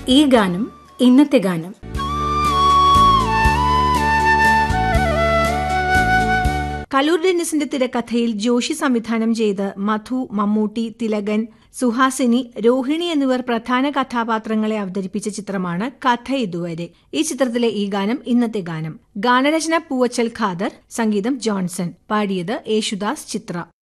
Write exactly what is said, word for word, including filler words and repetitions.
ഈ ഗാനം ഇന്നത്തെ ഗാനം. കലൂർ ഡെന്നിസിന്റെ തിരക്കഥയിൽ ജോഷി സംവിധാനം ചെയ്ത് മധു, മമ്മൂട്ടി, തിലകൻ, സുഹാസിനി, രോഹിണി എന്നിവർ പ്രധാന കഥാപാത്രങ്ങളെ അവതരിപ്പിച്ച ചിത്രമാണ് കഥ ഇതുവരെ. ഈ ചിത്രത്തിലെ ഈ ഗാനം ഇന്നത്തെ ഗാനം. ഗാനരചന പൂവച്ചൽ ഖാദർ, സംഗീതം ജോൺസൺ. പാടിയത് യേശുദാസ്, ചിത്ര.